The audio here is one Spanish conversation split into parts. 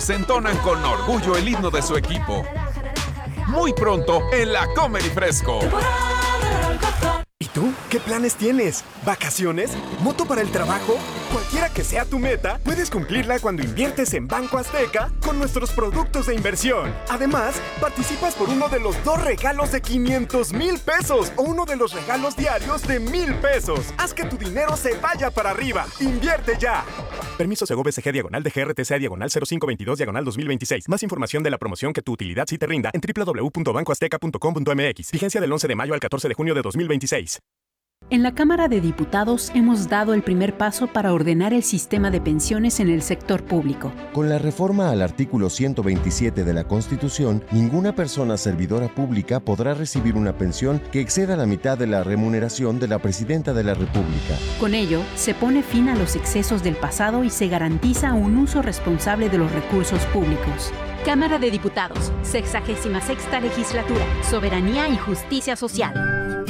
se entonan con orgullo el himno de su equipo. Muy pronto en la Comer y Fresco. ¿Y tú? ¿Qué planes tienes? ¿Vacaciones? ¿Moto para el trabajo? Cualquiera que sea tu meta, puedes cumplirla cuando inviertes en Banco Azteca con nuestros productos de inversión. Además, participas por uno de los 2 regalos de 500,000 pesos o uno de los regalos diarios de 1,000 pesos. Haz que tu dinero se vaya para arriba. ¡Invierte ya! Permiso Segov-SG /DGRTC/0522/2026. Más información de la promoción que tu utilidad sí te rinda en www.bancoazteca.com.mx. Vigencia del 11 de mayo al 14 de junio de 2026. En la Cámara de Diputados hemos dado el primer paso para ordenar el sistema de pensiones en el sector público. Con la reforma al artículo 127 de la Constitución, ninguna persona servidora pública podrá recibir una pensión que exceda la mitad de la remuneración de la Presidenta de la República. Con ello, se pone fin a los excesos del pasado y se garantiza un uso responsable de los recursos públicos. Cámara de Diputados, 66ª Legislatura, Soberanía y Justicia Social.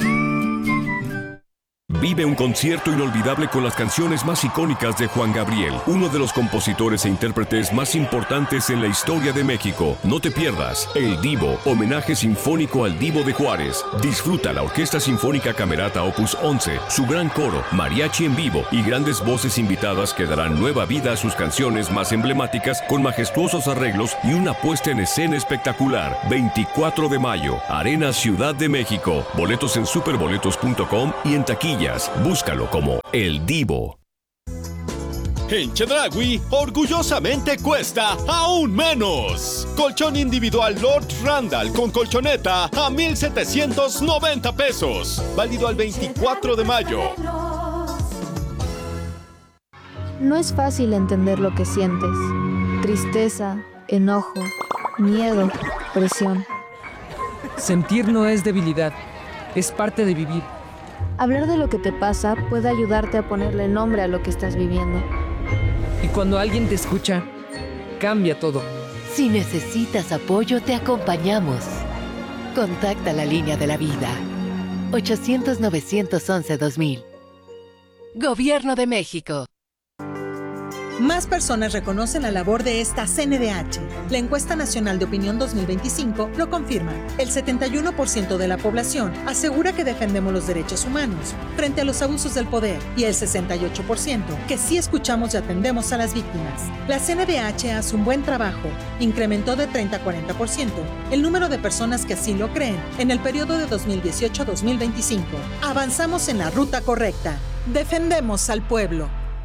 Vive un concierto inolvidable con las canciones más icónicas de Juan Gabriel, uno de los compositores e intérpretes más importantes en la historia de México. No te pierdas El Divo, homenaje sinfónico al Divo de Juárez. Disfruta la Orquesta Sinfónica Camerata Opus 11, su gran coro, mariachi en vivo y grandes voces invitadas que darán nueva vida a sus canciones más emblemáticas con majestuosos arreglos y una puesta en escena espectacular. 24 de mayo, Arena Ciudad de México. Boletos en superboletos.com y en taquilla. Búscalo como El Divo. En Chedraui, orgullosamente cuesta aún menos. Colchón individual Lord Randall con colchoneta a 1,790 pesos. Válido al 24 de mayo. No es fácil entender lo que sientes. Tristeza, enojo, miedo, presión. Sentir no es debilidad, es parte de vivir. Hablar de lo que te pasa puede ayudarte a ponerle nombre a lo que estás viviendo. Y cuando alguien te escucha, cambia todo. Si necesitas apoyo, te acompañamos. Contacta la línea de la vida. 800-911-2000. Gobierno de México. Más personas reconocen la labor de esta CNDH. La Encuesta Nacional de Opinión 2025 lo confirma. El 71% de la población asegura que defendemos los derechos humanos frente a los abusos del poder y el 68% que sí escuchamos y atendemos a las víctimas. La CNDH hace un buen trabajo. Incrementó de 30 a 40% el número de personas que así lo creen en el periodo de 2018 a 2025. Avanzamos en la ruta correcta. Defendemos al pueblo.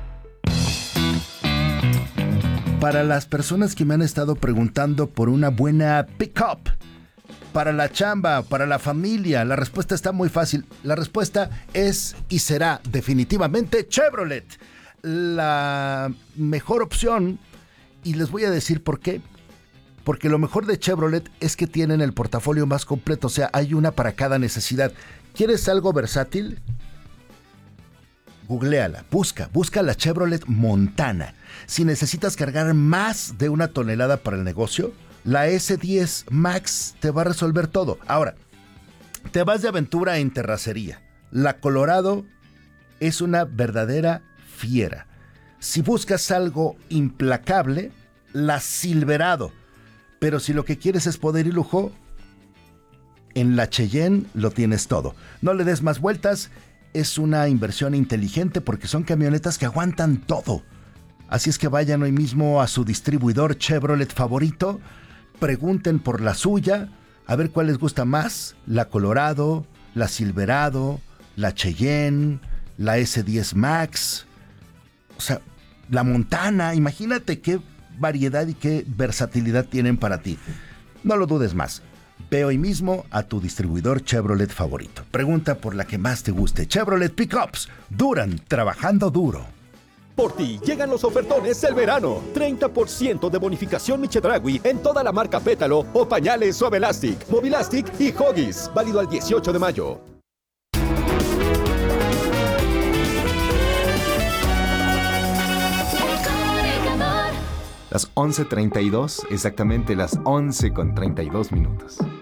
Para las personas que me han estado preguntando por una buena pick-up, para la chamba, para la familia, la respuesta está muy fácil. La respuesta es y será definitivamente Chevrolet. La mejor opción, y les voy a decir por qué. Porque lo mejor de Chevrolet es que tienen el portafolio más completo, o sea, hay una para cada necesidad. ¿Quieres algo versátil? Googleala, busca la Chevrolet Montana. Si necesitas cargar más de 1 tonelada para el negocio, la S10 Max te va a resolver todo. Ahora, te vas de aventura en terracería. La Colorado es una verdadera fiera. Si buscas algo implacable, la Silverado. Pero si lo que quieres es poder y lujo, en la Cheyenne lo tienes todo. No le des más vueltas. Es una inversión inteligente porque son camionetas que aguantan todo. Así es que vayan hoy mismo a su distribuidor Chevrolet favorito, pregunten por la suya, a ver cuál les gusta más, la Colorado, la Silverado, la Cheyenne, la S10 Max, o sea, la Montana. Imagínate qué variedad y qué versatilidad tienen para ti. No lo dudes más. Ve hoy mismo a tu distribuidor Chevrolet favorito. Pregunta por la que más te guste. Chevrolet Pickups duran trabajando duro. Por ti llegan los ofertones del verano. 30% de bonificación Mi Chedraui en toda la marca Pétalo o pañales Suavelastic, Movilastic y Huggies. Válido al 18 de mayo. Las 11:32, exactamente las 11:32.